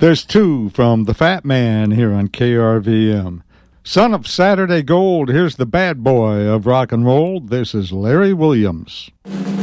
There's two from the Fat Man here on KRVM. Son of Saturday Gold, here's the bad boy of rock and roll. This is Larry Williams.